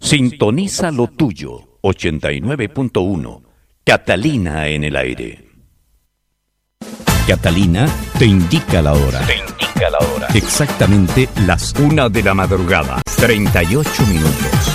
Sintoniza lo tuyo, 89.1. Catalina en el aire. Catalina te indica la hora. Exactamente las 1 de la madrugada, 38 minutos.